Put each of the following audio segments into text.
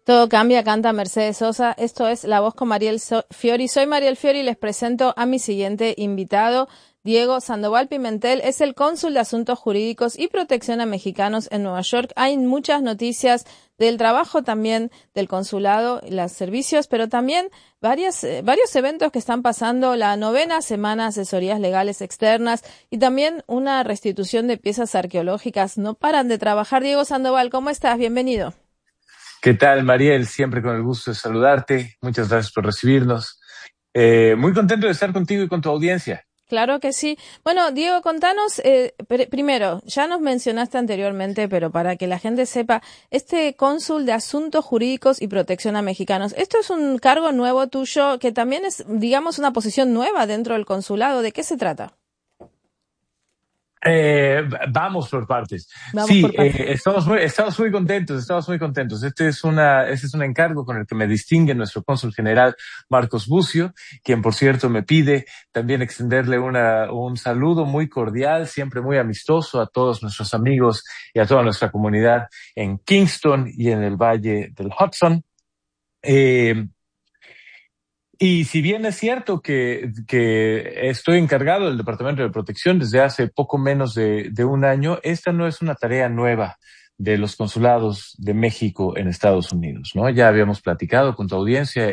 Todo cambia, canta Mercedes Sosa. Esto es La Voz con Mariel Fiori. Soy Mariel Fiori y les presento a mi siguiente invitado, Diego Sandoval Pimentel. Es el cónsul de Asuntos Jurídicos y Protección a Mexicanos en Nueva York. Hay muchas noticias del trabajo también del consulado, los servicios, pero también varios eventos que están pasando, la 9ª semana de asesorías legales externas y también una restitución de piezas arqueológicas. No paran de trabajar. Diego Sandoval, ¿cómo estás? Bienvenido. ¿Qué tal, Mariel? Siempre con el gusto de saludarte. Muchas gracias por recibirnos. Muy contento de estar contigo y con tu audiencia. Claro que sí. Bueno, Diego, contanos, primero, ya nos mencionaste anteriormente, pero para que la gente sepa, este cónsul de Asuntos Jurídicos y Protección a Mexicanos, esto es un cargo nuevo tuyo que también es, digamos, una posición nueva dentro del consulado. ¿De qué se trata? Vamos por partes. Vamos Sí, por partes. estamos muy contentos. Este es un encargo con el que me distingue nuestro cónsul general, Marcos Bucio, quien, por cierto, me pide también extenderle un saludo muy cordial, siempre muy amistoso a todos nuestros amigos y a toda nuestra comunidad en Kingston y en el Valle del Hudson. Y si bien es cierto que estoy encargado del Departamento de Protección desde hace poco menos de un año, esta no es una tarea nueva de los consulados de México en Estados Unidos, ¿no? Ya habíamos platicado con tu audiencia,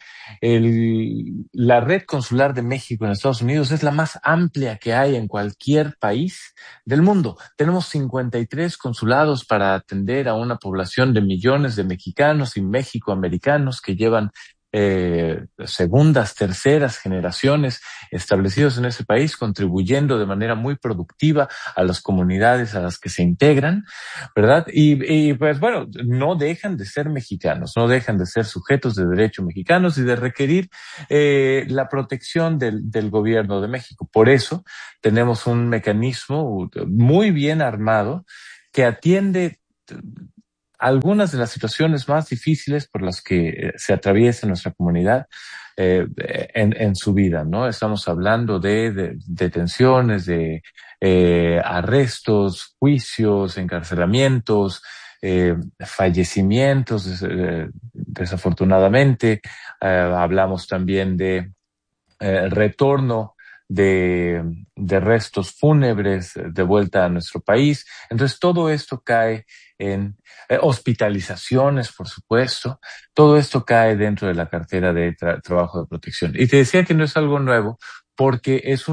la red consular de México en Estados Unidos es la más amplia que hay en cualquier país del mundo. Tenemos 53 consulados para atender a una población de millones de mexicanos y mexicoamericanos que llevan segundas, terceras generaciones establecidos en ese país, contribuyendo de manera muy productiva a las comunidades a las que se integran, ¿verdad? Y pues bueno, no dejan de ser mexicanos, no dejan de ser sujetos de derecho mexicanos y de requerir la protección del gobierno de México. Por eso tenemos un mecanismo muy bien armado que atiende algunas de las situaciones más difíciles por las que se atraviesa nuestra comunidad en su vida, ¿no? Estamos hablando de detenciones, de arrestos, juicios, encarcelamientos, fallecimientos, desafortunadamente. Hablamos también de retorno de restos fúnebres de vuelta a nuestro país. Entonces, todo esto cae en hospitalizaciones, por supuesto. Todo esto cae dentro de la cartera de trabajo de protección. Y te decía que no es algo nuevo, porque es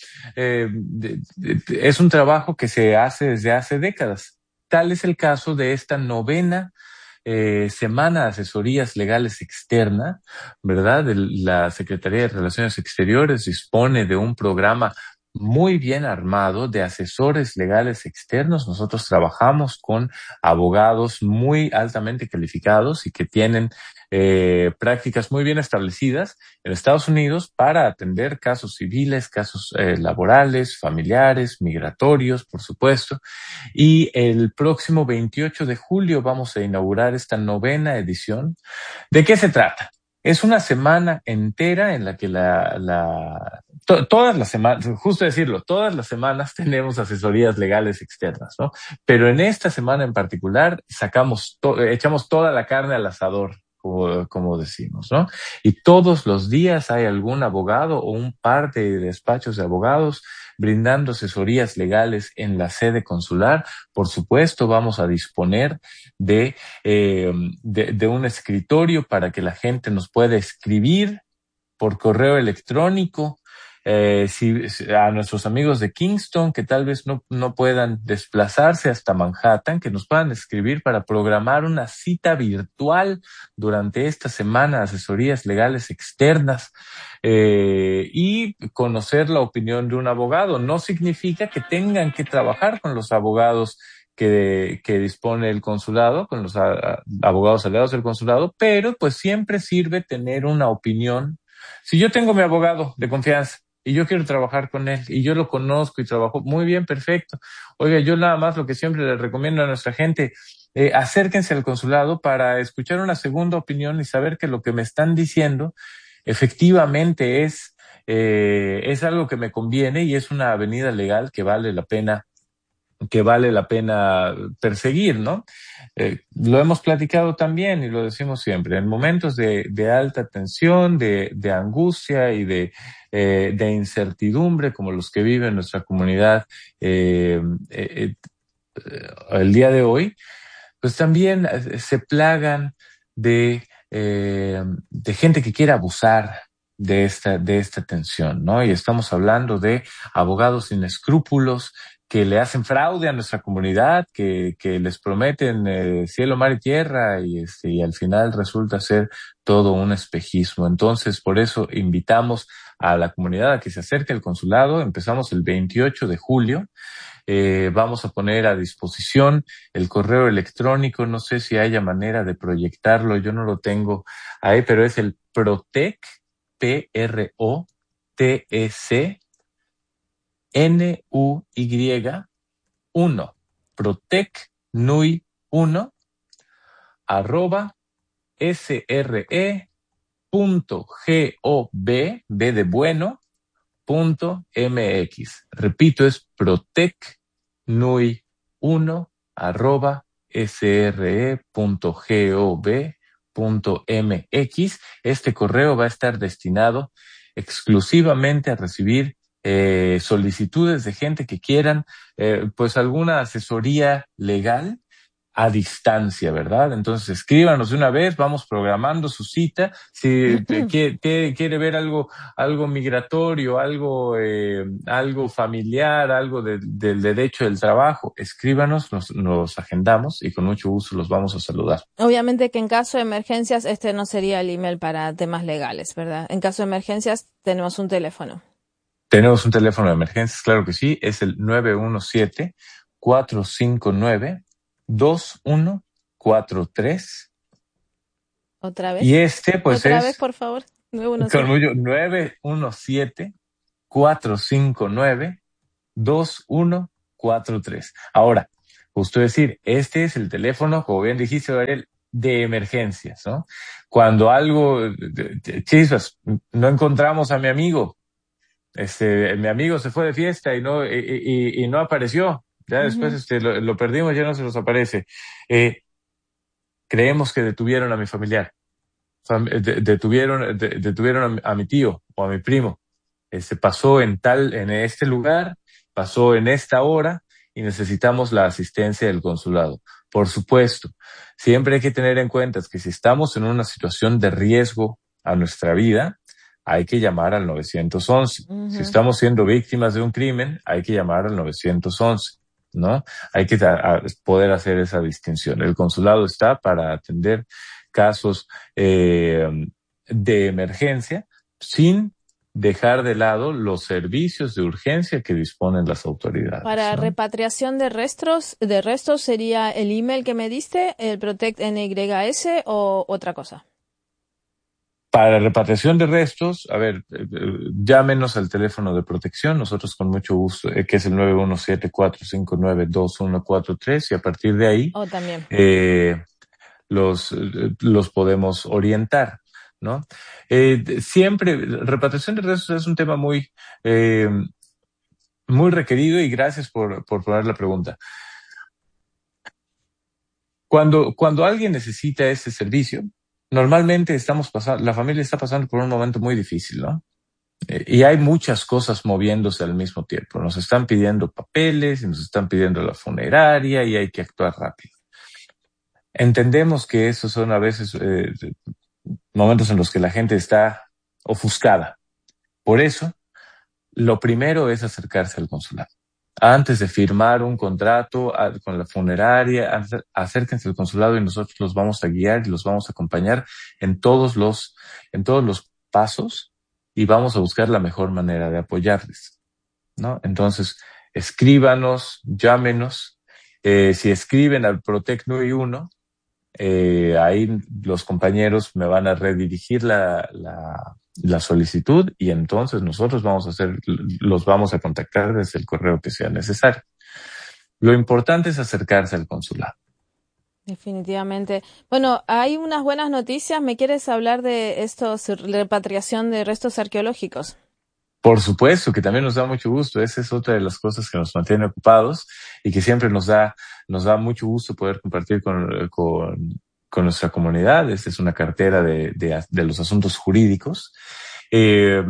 es un trabajo que se hace desde hace décadas. Tal es el caso de esta 9ª semana de asesorías legales externa, ¿verdad? La Secretaría de Relaciones Exteriores dispone de un programa muy bien armado de asesores legales externos. Nosotros trabajamos con abogados muy altamente calificados y que tienen prácticas muy bien establecidas en Estados Unidos para atender casos civiles, casos laborales, familiares, migratorios, por supuesto. Y el próximo 28 de julio vamos a inaugurar esta 9ª edición. ¿De qué se trata? Es una semana entera en la que todas las semanas, justo decirlo, todas las semanas tenemos asesorías legales externas, ¿no? Pero en esta semana en particular echamos toda la carne al asador, como decimos, ¿no? Y todos los días hay algún abogado o un par de despachos de abogados brindando asesorías legales en la sede consular. Por supuesto, vamos a disponer de un escritorio para que la gente nos pueda escribir por correo electrónico. A nuestros amigos de Kingston que tal vez no puedan desplazarse hasta Manhattan, que nos puedan escribir para programar una cita virtual durante esta semana de asesorías legales externas y conocer la opinión de un abogado. No significa que tengan que trabajar con los abogados que dispone el consulado, con los abogados aliados del consulado, pero pues siempre sirve tener una opinión. Si yo tengo mi abogado de confianza y yo quiero trabajar con él y yo lo conozco y trabajo muy bien, perfecto. Oiga, yo nada más lo que siempre le recomiendo a nuestra gente, acérquense al consulado para escuchar una segunda opinión y saber que lo que me están diciendo efectivamente es algo que me conviene y es una avenida legal que vale la pena que vale la pena perseguir, ¿no? Lo hemos platicado también y lo decimos siempre, en momentos de alta tensión, de angustia y de incertidumbre como los que vive nuestra comunidad eh, eh, el día de hoy, pues también se plagan de gente que quiere abusar de esta tensión, ¿no? Y estamos hablando de abogados sin escrúpulos que le hacen fraude a nuestra comunidad, que les prometen cielo, mar y tierra y al final resulta ser todo un espejismo. Entonces, por eso invitamos a la comunidad a que se acerque al consulado. Empezamos el 28 de julio. Vamos a poner a disposición el correo electrónico. No sé si haya manera de proyectarlo, yo no lo tengo ahí, pero es el Protec, PROTEC, NUY 1, Protec NUY 1, arroba sre.gov, B de bueno, .mx. Repito, es protecnui1 arroba sre.gov.mx. Este correo va a estar destinado exclusivamente a recibir solicitudes de gente que quieran pues alguna asesoría legal a distancia, ¿verdad? Entonces escríbanos de una vez, vamos programando su cita. Si quiere ver algo migratorio, algo familiar, algo del derecho del trabajo, escríbanos, nos agendamos y con mucho gusto los vamos a saludar. Obviamente que en caso de emergencias, este no sería el email para temas legales, ¿verdad? En caso de emergencias, tenemos un teléfono. Tenemos un teléfono de emergencias, claro que sí, es el 917-459-2143. ¿Otra vez? Y este, pues ¿Otra vez, es por favor? con 917. mucho 917-459-2143. Ahora, justo decir, este es el teléfono, como bien dijiste, Gabriel, de emergencias, ¿no? Cuando algo, chispas, no encontramos a mi amigo, mi amigo se fue de fiesta y no apareció. Ya después lo perdimos, ya no se nos aparece. Creemos que detuvieron a mi familiar, detuvieron a mi tío o a mi primo. Pasó en este lugar, pasó en esta hora y necesitamos la asistencia del consulado. Por supuesto, siempre hay que tener en cuenta que si estamos en una situación de riesgo a nuestra vida, hay que llamar al 911. Si estamos siendo víctimas de un crimen, hay que llamar al 911, ¿no? Hay que poder hacer esa distinción. El consulado está para atender casos de emergencia sin dejar de lado los servicios de urgencia que disponen las autoridades. Para ¿no? repatriación de restos sería el email que me diste, el Protect NYS o otra cosa. Para repatriación de restos, a ver, llámenos al teléfono de protección, nosotros con mucho gusto, que es el 917-459-2143, y a partir de ahí también. los podemos orientar, ¿no? Siempre, repatriación de restos es un tema muy requerido y gracias por poner la pregunta. Cuando alguien necesita ese servicio, normalmente la familia está pasando por un momento muy difícil, ¿no? Y hay muchas cosas moviéndose al mismo tiempo. Nos están pidiendo papeles y nos están pidiendo la funeraria y hay que actuar rápido. Entendemos que esos son a veces momentos en los que la gente está ofuscada. Por eso, lo primero es acercarse al consulado. Antes de firmar un contrato con la funeraria, acérquense al consulado y nosotros los vamos a guiar y los vamos a acompañar en todos los pasos y vamos a buscar la mejor manera de apoyarles, ¿no? Entonces, escríbanos, llámenos. Si escriben al Protecnui 1, ahí los compañeros me van a redirigir la solicitud y entonces nosotros los vamos a contactar desde el correo que sea necesario. Lo importante es acercarse al consulado. Definitivamente. Bueno, hay unas buenas noticias. ¿Me quieres hablar de repatriación de restos arqueológicos? Por supuesto que también nos da mucho gusto. Esa es otra de las cosas que nos mantiene ocupados y que siempre nos da mucho gusto poder compartir con nuestra comunidad. Esta es una cartera de los asuntos jurídicos. Eh,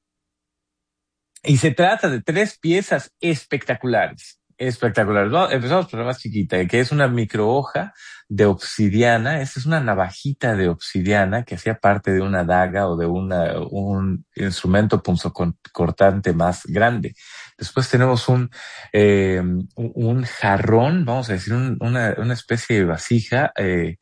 y se trata de 3 piezas espectaculares. Espectaculares. Empezamos por la más chiquita, que es una microhoja de obsidiana. Esta es una navajita de obsidiana que hacía parte de una daga o de un instrumento punzocortante más grande. Después tenemos un jarrón, vamos a decir, una especie de vasija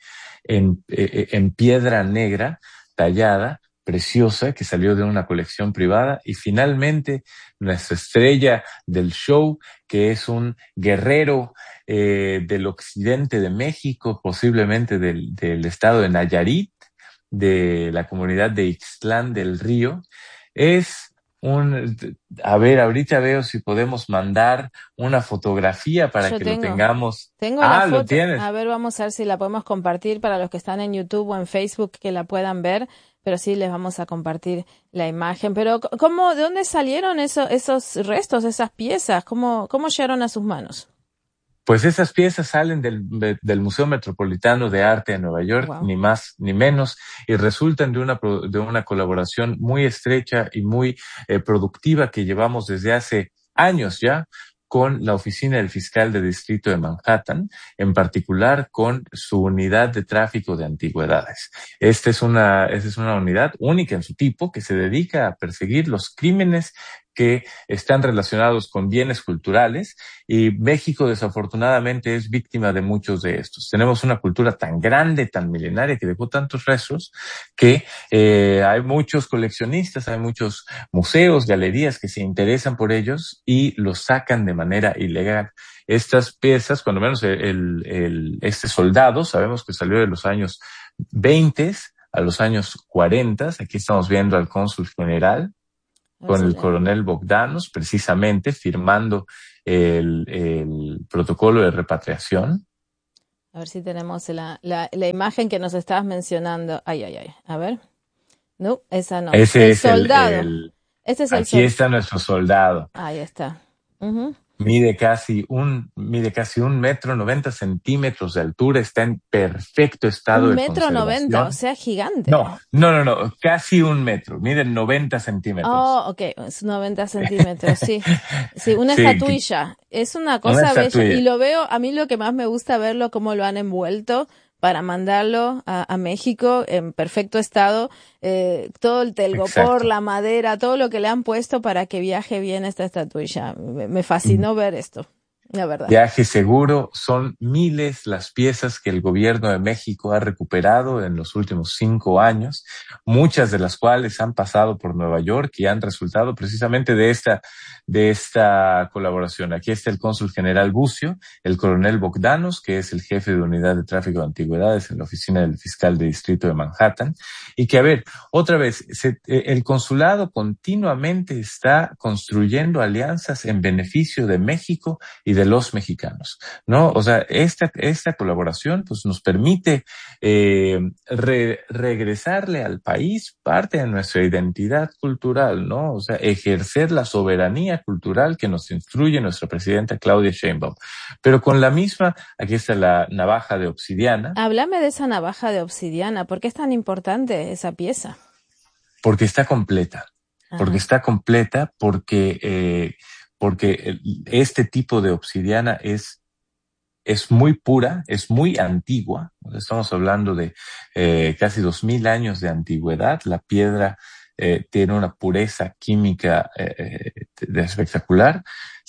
en piedra negra tallada, preciosa, que salió de una colección privada. Y finalmente, nuestra estrella del show, que es un guerrero del occidente de México, posiblemente del estado de Nayarit, de la comunidad de Ixtlán del Río. Es a ver, ahorita veo si podemos mandar una fotografía para Yo que lo tengamos. tengo la Lo foto. tienes. A ver, vamos a ver si la podemos compartir para los que están en YouTube o en Facebook que la puedan ver, pero sí les vamos a compartir la imagen. Pero ¿de dónde salieron esos restos, esas piezas? ¿Cómo llegaron a sus manos? Pues esas piezas salen del Museo Metropolitano de Arte de Nueva York, Wow. ni más ni menos, y resultan de una colaboración muy estrecha y muy productiva que llevamos desde hace años ya con la Oficina del Fiscal de Distrito de Manhattan, en particular con su unidad de tráfico de antigüedades. Esta es una unidad única en su tipo que se dedica a perseguir los crímenes que están relacionados con bienes culturales, y México desafortunadamente es víctima de muchos de estos. Tenemos una cultura tan grande, tan milenaria, que dejó tantos restos, que hay muchos coleccionistas, hay muchos museos, galerías que se interesan por ellos y los sacan de manera ilegal. Estas piezas, cuando menos este soldado, sabemos que salió de los años 20 a los años 40. Aquí estamos viendo al cónsul general con el coronel Bogdanos, precisamente firmando el protocolo de repatriación. A ver si tenemos la imagen que nos estabas mencionando. Ay. A ver. No, esa no. Ese es soldado. Este es el aquí está nuestro soldado. Ahí está. Mide casi 1,90 m de altura, está en perfecto estado de conservación. 1,90 m, o sea, gigante. No, casi 1 metro, mide 90 centímetros. Oh, ok, es 90 centímetros, sí. Sí, una estatuilla. Es una cosa bella. Y lo veo, a mí lo que más me gusta verlo, cómo lo han envuelto para mandarlo a México en perfecto estado, todo el telgopor, la madera, todo lo que le han puesto para que viaje bien esta estatuilla. Me fascinó ver esto, la verdad. Viaje seguro. Son miles las piezas que el gobierno de México ha recuperado en los últimos 5 años, muchas de las cuales han pasado por Nueva York y han resultado precisamente de esta colaboración. Aquí está el cónsul general Bucio, el coronel Bogdanos, que es el jefe de unidad de tráfico de antigüedades en la oficina del fiscal de distrito de Manhattan, y que, a ver, otra vez, el consulado continuamente está construyendo alianzas en beneficio de México y de los mexicanos, ¿no? O sea, esta colaboración pues nos permite regresarle al país parte de nuestra identidad cultural, ¿no? O sea, ejercer la soberanía cultural que nos instruye nuestra presidenta Claudia Sheinbaum. Pero con la misma, aquí está la navaja de obsidiana. Háblame de esa navaja de obsidiana. ¿Por qué es tan importante esa pieza? Porque está completa. Ajá. Porque está completa, porque este tipo de obsidiana es muy pura, es muy antigua. Estamos hablando de casi 2000 años de antigüedad. La piedra tiene una pureza química espectacular.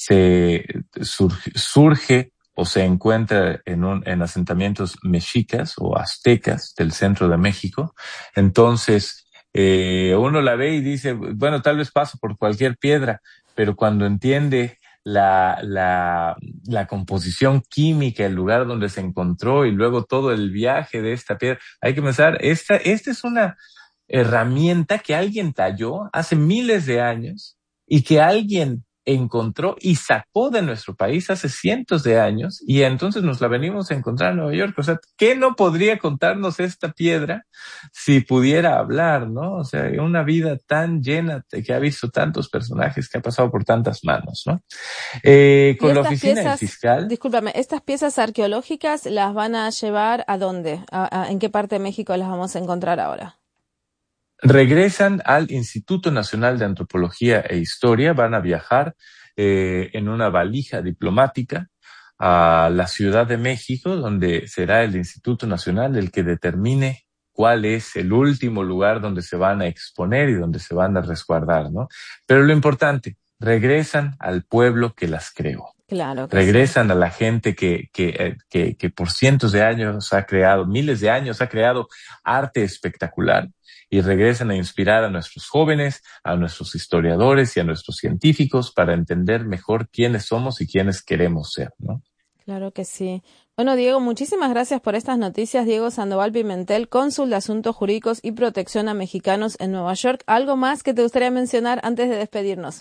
Surge o se encuentra en asentamientos mexicas o aztecas del centro de México. Entonces, uno la ve y dice, bueno, tal vez paso por cualquier piedra, pero cuando entiende la composición química, el lugar donde se encontró y luego todo el viaje de esta piedra, hay que pensar, esta es una herramienta que alguien talló hace miles de años y que alguien encontró y sacó de nuestro país hace cientos de años y entonces nos la venimos a encontrar en Nueva York. O sea, ¿qué no podría contarnos esta piedra si pudiera hablar, ¿no? O sea, una vida tan llena de que ha visto tantos personajes, que ha pasado por tantas manos, ¿no? Y Con la estas oficina del piezas, fiscal. discúlpame, estas piezas arqueológicas las van a llevar ¿a dónde? ¿En qué parte de México las vamos a encontrar ahora? Regresan al Instituto Nacional de Antropología e Historia, van a viajar en una valija diplomática a la Ciudad de México, donde será el Instituto Nacional el que determine cuál es el último lugar donde se van a exponer y donde se van a resguardar, ¿no? Pero lo importante, regresan al pueblo que las creó. Claro que sí. Regresan a la gente que por cientos de años ha creado, miles de años ha creado arte espectacular, y regresan a inspirar a nuestros jóvenes, a nuestros historiadores y a nuestros científicos para entender mejor quiénes somos y quiénes queremos ser, ¿no? Claro que sí. Bueno, Diego, muchísimas gracias por estas noticias. Diego Sandoval Pimentel, cónsul de Asuntos Jurídicos y Protección a Mexicanos en Nueva York. ¿Algo más que te gustaría mencionar antes de despedirnos?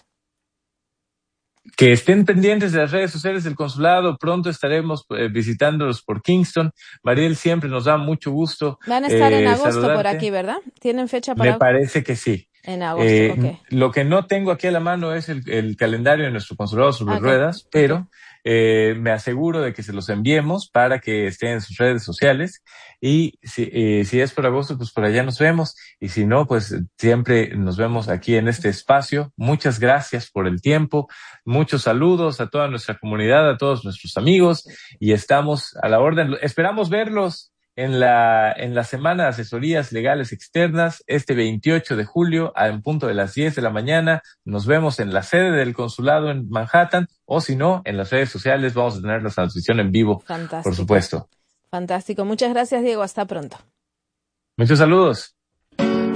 Que estén pendientes de las redes sociales del consulado. Pronto estaremos visitándolos por Kingston. Mariel, siempre nos da mucho gusto Van a estar en agosto por saludarte. aquí, ¿verdad? ¿Tienen fecha Me para...? parece que sí. En agosto, ok. Lo que no tengo aquí a la mano es el calendario de nuestro consulado sobre ruedas, pero me aseguro de que se los enviemos para que estén en sus redes sociales, y si es por agosto, pues por allá nos vemos, y si no, pues siempre nos vemos aquí en este espacio. Muchas gracias por el tiempo, muchos saludos a toda nuestra comunidad, a todos nuestros amigos, y estamos a la orden. Esperamos verlos en la semana de asesorías legales externas, este 28 de julio, en punto de las 10 de la mañana. Nos vemos en la sede del consulado en Manhattan, o si no, en las redes sociales vamos a tener la transmisión en vivo. Fantástico. Por supuesto. Fantástico. Muchas gracias, Diego. Hasta pronto. Muchos saludos.